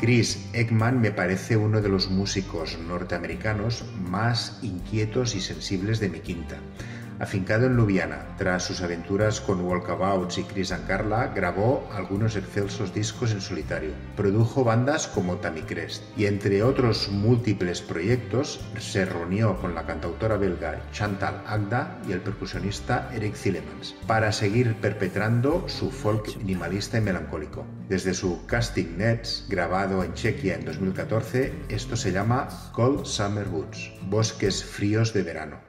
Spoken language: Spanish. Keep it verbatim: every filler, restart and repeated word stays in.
Chris Eckman me parece uno de los músicos norteamericanos más inquietos y sensibles de mi quinta. Afincado en Ljubljana, tras sus aventuras con Walkabouts y Chris and Carla, grabó algunos excelsos discos en solitario. Produjo bandas como Tamicrest y, entre otros múltiples proyectos, se reunió con la cantautora belga Chantal Agda y el percusionista Eric Zilemans para seguir perpetrando su folk minimalista y melancólico. Desde su Casting Nets, grabado en Chequia en dos mil catorce, esto se llama Cold Summer Woods, Bosques Fríos de Verano.